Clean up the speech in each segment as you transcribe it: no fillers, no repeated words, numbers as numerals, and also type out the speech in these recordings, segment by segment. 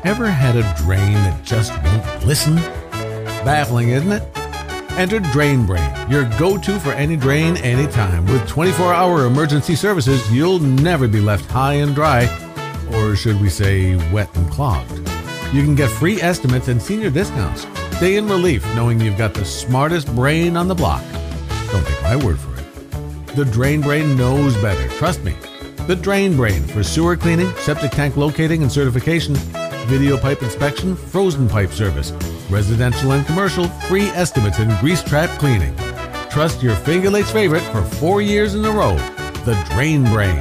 Ever had a drain that just won't listen? Baffling, isn't it? Enter Drain Brain, your go-to for any drain, anytime. With 24-hour emergency services, you'll never be left high and dry, or should we say wet and clogged. You can get free estimates and senior discounts. Stay in relief knowing you've got the smartest brain on the block. Don't take my word for it. The Drain Brain knows better, trust me. The Drain Brain for sewer cleaning, septic tank locating and certification, video pipe inspection, frozen pipe service, residential and commercial, free estimates and grease trap cleaning. Trust your Finger Lakes favorite for 4 years in a row, the Drain Brain.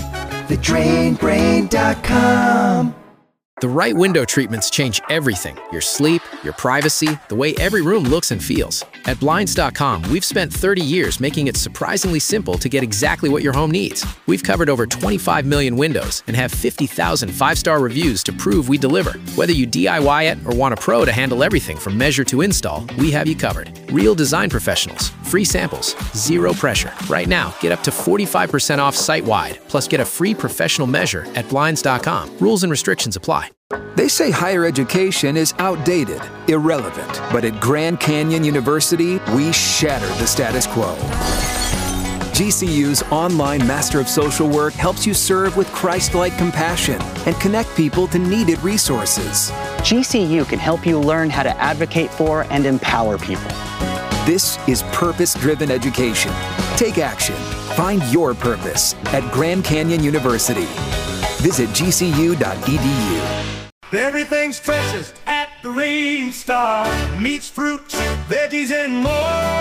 TheDrainBrain.com. The right window treatments change everything. Your sleep, your privacy, the way every room looks and feels. At Blinds.com, we've spent 30 years making it surprisingly simple to get exactly what your home needs. We've covered over 25 million windows and have 50,000 5-star reviews to prove we deliver. Whether you DIY it or want a pro to handle everything from measure to install, we have you covered. Real design professionals, free samples, zero pressure. Right now, get up to 45% off site-wide, plus get a free professional measure at Blinds.com. Rules and restrictions apply. They say higher education is outdated, irrelevant, but at Grand Canyon University, we shatter the status quo. GCU's online Master of Social Work helps you serve with Christ-like compassion and connect people to needed resources. GCU can help you learn how to advocate for and empower people. This is purpose-driven education. Take action. Find your purpose at Grand Canyon University. Visit gcu.edu. Everything's freshest at Green Star. Meats, fruits, veggies, and more.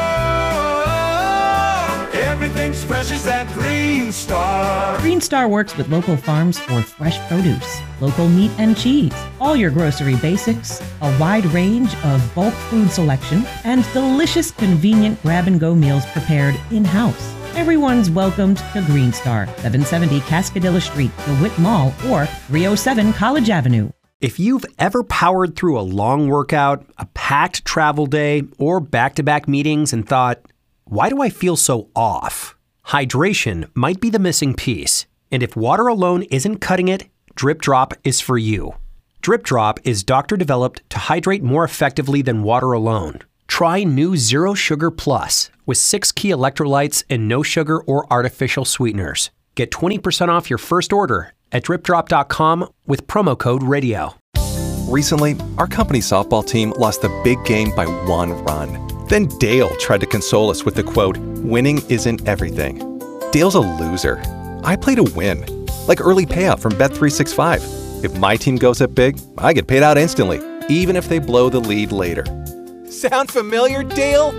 Everything's freshest at Green Star. Green Star works with local farms for fresh produce, local meat and cheese, all your grocery basics, a wide range of bulk food selection, and delicious, convenient grab-and-go meals prepared in-house. Everyone's welcomed to Green Star, 770 Cascadilla Street, DeWitt Mall, or 307 College Avenue. If you've ever powered through a long workout, a packed travel day, or back-to-back meetings and thought, why do I feel so off? Hydration might be the missing piece. And if water alone isn't cutting it, Drip Drop is for you. Drip Drop is doctor-developed to hydrate more effectively than water alone. Try new Zero Sugar Plus with 6 key electrolytes and no sugar or artificial sweeteners. Get 20% off your first order at dripdrop.com with promo code RADIO. Recently, our company softball team lost the big game by 1 run. Then Dale tried to console us with the quote, "Winning isn't everything." Dale's a loser. I play to win, like early payout from Bet365. If my team goes up big, I get paid out instantly, even if they blow the lead later. Sound familiar, Dale?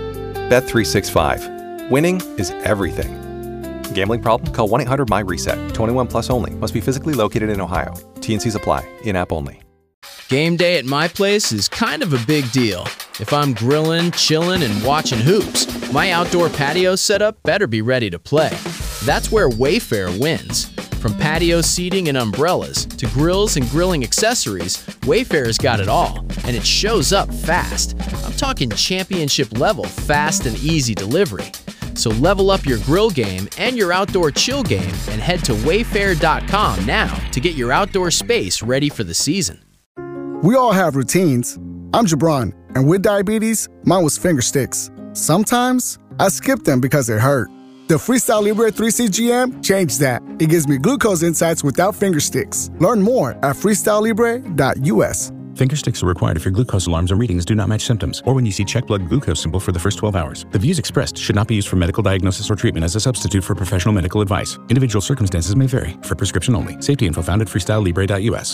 Bet365. Winning is everything. Gambling problem? Call 1-800-MY-RESET. 21 plus only. Must be physically located in Ohio. T&Cs apply. In-app only. Game day at my place is kind of a big deal. If I'm grilling, chilling, and watching hoops, my outdoor patio setup better be ready to play. That's where Wayfair wins. From patio seating and umbrellas to grills and grilling accessories, Wayfair's got it all, and it shows up fast. I'm talking championship level fast and easy delivery. So level up your grill game and your outdoor chill game and head to wayfair.com now to get your outdoor space ready for the season. We all have routines. I'm Jabron, and with diabetes, mine was finger sticks. Sometimes I skip them because they hurt. The Freestyle Libre 3C GM changed that. It gives me glucose insights without finger sticks. Learn more at freestylelibre.us. Finger sticks are required if your glucose alarms or readings do not match symptoms, or when you see check blood glucose symbol for the first 12 hours. The views expressed should not be used for medical diagnosis or treatment as a substitute for professional medical advice. Individual circumstances may vary. For prescription only. Safety info found at freestylelibre.us.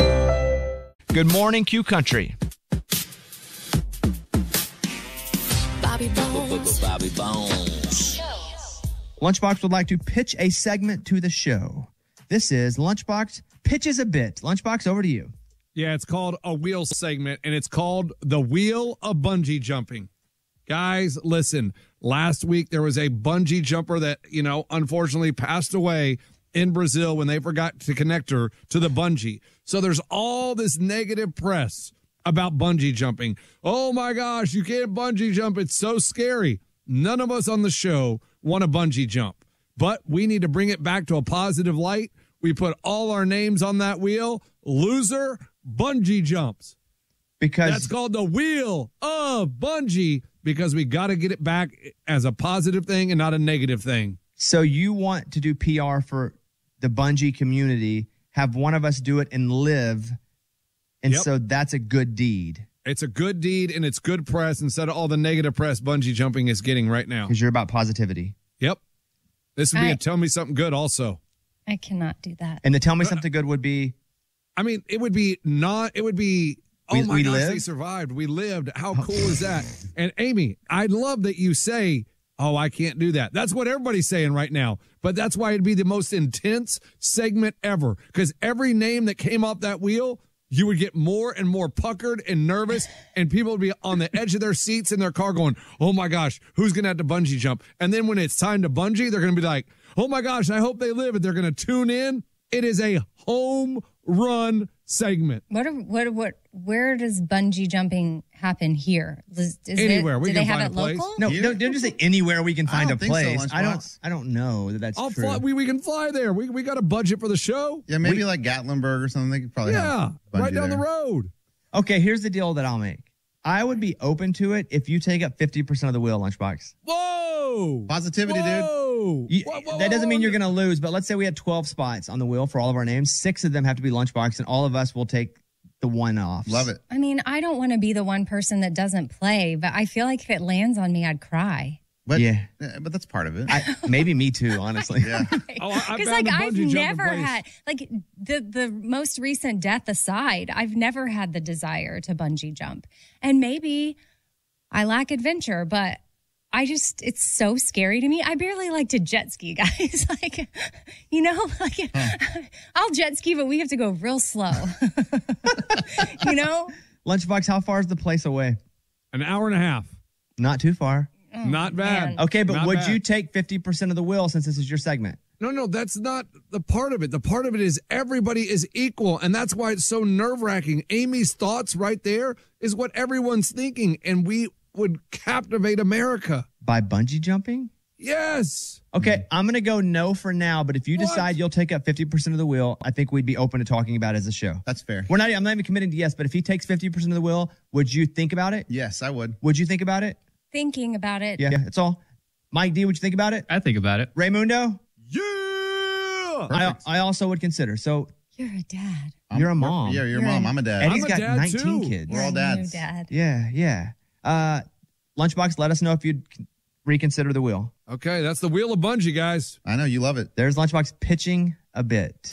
Good morning, Q Country. Bobby Bones. Bobby Bones. Lunchbox would like to pitch a segment to the show. This is Lunchbox Pitches a Bit. Lunchbox, over to you. Yeah, it's called a wheel segment, and it's called the Wheel of Bungee Jumping. Guys, listen, last week there was a bungee jumper that, unfortunately passed away in Brazil when they forgot to connect her to the bungee. So there's all this negative press about bungee jumping. Oh, my gosh, you can't bungee jump. It's so scary. None of us on the show want a bungee jump, but we need to bring it back to a positive light. We put all our names on that wheel. Loser bungee jumps. Because that's called the wheel of bungee, because we got to get it back as a positive thing and not a negative thing. So you want to do PR for the bungee community, have one of us do it and live, and so that's a good deed. It's a good deed, and it's good press instead of all the negative press bungee jumping is getting right now. Because you're about positivity. Yep. This would be a tell me something good also. I cannot do that. And the tell me something good would be? I mean, it would be, oh my we gosh, lived? they survived. We lived. How cool is that? And Amy, I love that you say, oh, I can't do that. That's what everybody's saying right now. But that's why it'd be the most intense segment ever. Because every name that came off that wheel, you would get more and more puckered and nervous, and people would be on the edge of their seats in their car going, oh my gosh, who's going to have to bungee jump? And then when it's time to bungee, they're going to be like, oh my gosh, I hope they live. And they're going to tune in. It is a home run segment. Where does bungee jumping happen here? Anywhere. Do they have it local? No, don't just say anywhere we can find a think so, place. Lunchbox. I don't know that that's true. Fly, we can fly there. We got a budget for the show. Yeah, maybe like Gatlinburg or something. They could probably have right down there. the road. Okay, here's the deal that I'll make. I would be open to it if you take up 50% of the wheel, Lunchbox. Whoa! Positivity, dude. That doesn't mean you're going to lose, but let's say we had 12 spots on the wheel for all of our names. 6 of them have to be Lunchbox, and all of us will take the one off. Love it. I mean, I don't want to be the one person that doesn't play, but I feel like if it lands on me, I'd cry. But, yeah, but that's part of it. Maybe me too, honestly. Yeah. Because like I've never had, like the most recent death aside, I've never had the desire to bungee jump. And maybe I lack adventure, but it's so scary to me. I barely like to jet ski, guys. I'll jet ski, but we have to go real slow. Lunchbox, how far is the place away? An hour and a half. Not too far. Not bad. Okay, but Not would bad. you take 50% of the wheel since this is your segment? No, that's not the part of it. The part of it is everybody is equal, and that's why it's so nerve-wracking. Amy's thoughts right there is what everyone's thinking, and we would captivate America. By bungee jumping? Yes. Okay, I'm going to go no for now, but if you decide you'll take up 50% of the wheel, I think we'd be open to talking about it as a show. That's fair. I'm not even committing to yes, but if he takes 50% of the wheel, would you think about it? Yes, I would. Would you think about it? Thinking about it. Yeah, that's all. Mike D, would you think about it? I think about it. Raymundo? Yeah. I also would consider. So You're a dad. you're a mom. Yeah, you're a mom. I'm a dad. Eddie's I'm a got dad, 19 too. kids. We're all dads. New dad. Yeah. Lunchbox, let us know if you'd reconsider the wheel. Okay, that's the wheel of bungee, guys. I know you love it. There's Lunchbox pitching a bit.